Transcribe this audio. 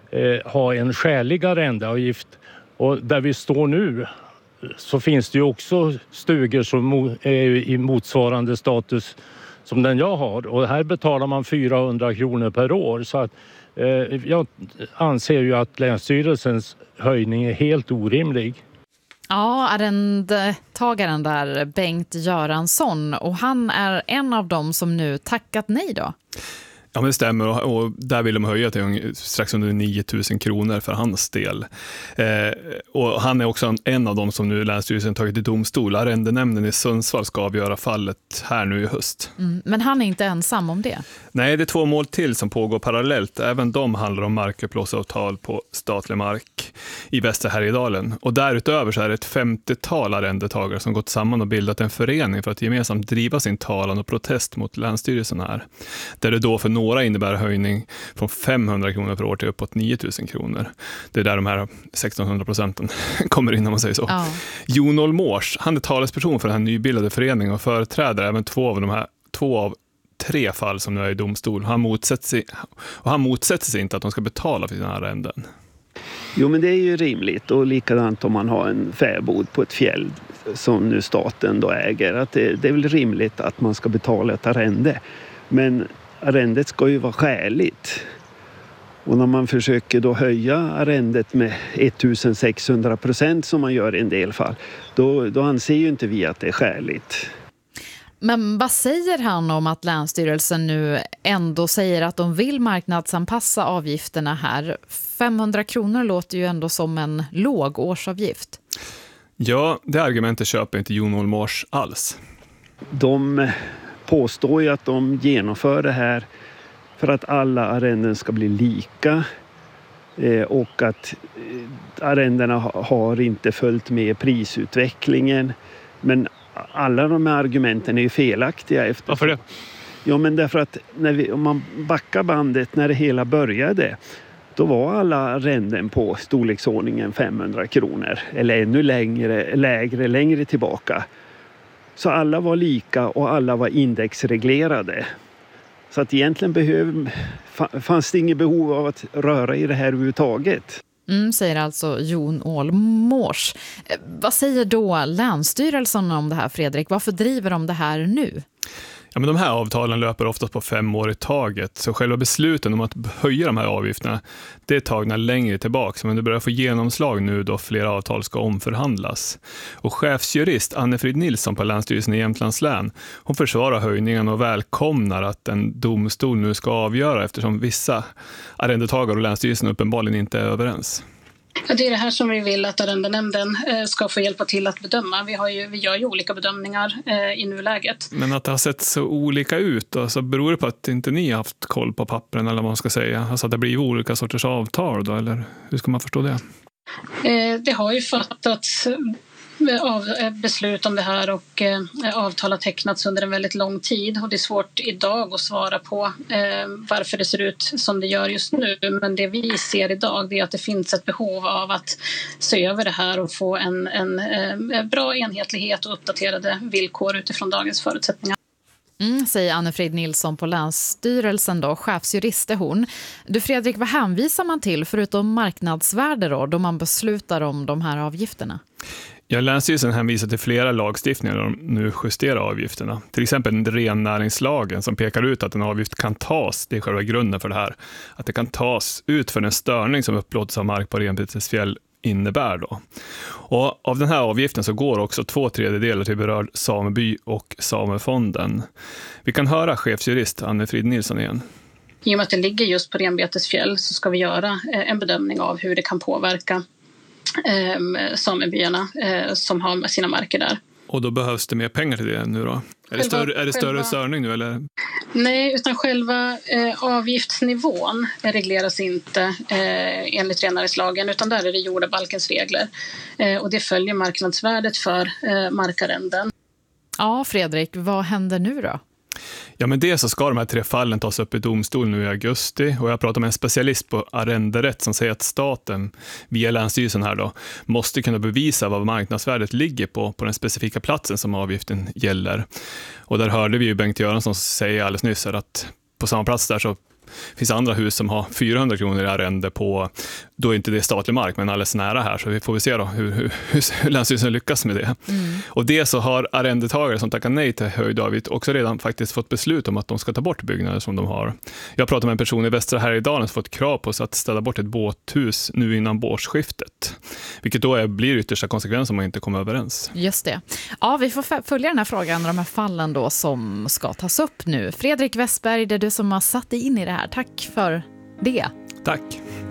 ha en skälig arrendeavgift. Och där vi står nu så finns det ju också stugor som är i motsvarande status som den jag har. Och här betalar man 400 kronor per år. Så att, jag anser ju att Länsstyrelsens höjning är helt orimlig. Ja, arrendetagaren där, Bengt Göransson, och han är en av dem som nu tackat nej då. Ja, men det stämmer, och där vill de höja till strax under 9 000 kronor för hans del. Och han är också en av dem som nu Länsstyrelsen tagit till domstol. Arrendenämnden i Sundsvall ska avgöra fallet här nu i höst. Men han är inte ensam om det? Nej, det är 2 mål till som pågår parallellt. Även de handlar om markupplåtsavtal på statlig mark i Västra Härjedalen. Och därutöver så är det ett 50-tal arrendetagare som gått samman och bildat en förening för att gemensamt driva sin talan och protest mot Länsstyrelsen här. Där det då för några innebär höjning från 500 kronor per år till uppåt 9 000 kronor. Det är där de här 1600% kommer in, om man säger så. Ja. Jon Olmors, han är talesperson för den här nybildade föreningen och företräder även 2 av 3 fall som nu är i domstol. Han motsätter sig inte att de ska betala för sina arrenden. Jo, men det är ju rimligt, och likadant om man har en fäbod på ett fjäll som nu staten då äger. Att det är väl rimligt att man ska betala ett arrende. Men arrendet ska ju vara skäligt. Och när man försöker då höja arrendet med 1600% som man gör i en del fall, då anser ju inte vi att det är skäligt. Men vad säger han om att Länsstyrelsen nu ändå säger att de vill marknadsanpassa avgifterna här? 500 kronor låter ju ändå som en låg årsavgift. Ja, det argumentet köper inte Jon Olmors alls. De påstår ju att de genomför det här för att alla arrenden ska bli lika, och att arrendena har inte följt med prisutvecklingen. Men alla de här argumenten är ju felaktiga. Varför det? Ja, men därför att om man backar bandet när det hela började, då var alla arrenden på storleksordningen 500 kronor eller ännu lägre tillbaka. Så alla var lika och alla var indexreglerade. Så att egentligen fanns det inget behov av att röra i det här överhuvudtaget. Säger alltså Jon Olmors. Vad säger då Länsstyrelsen om det här, Fredrik? Varför driver de det här nu? Ja, men de här avtalen löper ofta på 5 år i taget, så själva besluten om att höja de här avgifterna, det är tagna längre tillbaka, men det börjar få genomslag nu då flera avtal ska omförhandlas. Och chefsjurist Anne-Frid Nilsson på Länsstyrelsen i Jämtlands län, hon försvarar höjningen och välkomnar att en domstol nu ska avgöra, eftersom vissa arrendetagare och Länsstyrelsen uppenbarligen inte är överens. Ja, det är det här som vi vill att arrendenämnden ska få hjälpa till att bedöma. Vi gör ju olika bedömningar i nuläget. Men att det har sett så olika ut, alltså, beror det på att inte ni har haft koll på pappren, eller vad man ska säga? Alltså att det blir olika sorters avtal då, eller hur ska man förstå det? Det har ju fattats beslut om det här, och avtal har tecknats under en väldigt lång tid, och det är svårt idag att svara på varför det ser ut som det gör just nu, men det vi ser idag är att det finns ett behov av att se över det här och få en bra enhetlighet och uppdaterade villkor utifrån dagens förutsättningar. Säger Anne-Frid Nilsson på Länsstyrelsen då, chefsjurist är hon. Du Fredrik, vad hänvisar man till förutom marknadsvärde då man beslutar om de här avgifterna? Ja, Länsstyrelsen hänvisar till flera lagstiftningar där de nu justerar avgifterna. Till exempel rennäringslagen som pekar ut att en avgift kan tas, det är själva grunden för det här, att det kan tas ut för den störning som upplåts av mark på renbetesfjäll innebär då. Och av den här avgiften så går också 2/3 till berörd sameby och samefonden. Vi kan höra chefsjurist Anne-Frid Nilsson igen. I och med att det ligger just på renbetesfjäll så ska vi göra en bedömning av hur det kan påverka samebyarna som har sina marker där. Och då behövs det mer pengar till det nu då? Är det större störning nu eller? Nej, utan själva avgiftsnivån regleras inte enligt rennäringslagen, utan där är det jordabalkens regler. Och det följer marknadsvärdet för markarrenden. Ja, Fredrik, vad händer nu då? Ja, men det så ska de här 3 fallen tas upp i domstol nu i augusti, och jag pratar med en specialist på arrenderätt som säger att staten via Länsstyrelsen här då måste kunna bevisa vad marknadsvärdet ligger på den specifika platsen som avgiften gäller. Och där hörde vi ju Bengt Göransson säga alldeles nyss att på samma plats där så Det finns andra hus som har 400 kronor i arrende på, då är inte det statlig mark men alldeles nära här, så vi får se då hur Länsstyrelsen lyckas med det. Och det så har arrendetagare som tackar nej till höjd avgift också redan faktiskt fått beslut om att de ska ta bort byggnader som de har. Jag pratade med en person i Västra Härjedalen som fått krav på sig att ställa bort ett båthus nu innan årsskiftet, vilket då blir yttersta konsekvens om man inte kommer överens. Just det. Ja, vi får följa den här frågan och de här fallen då som ska tas upp nu. Fredrik Westberg, det är du som har satt dig in i det här. Tack för det. Tack.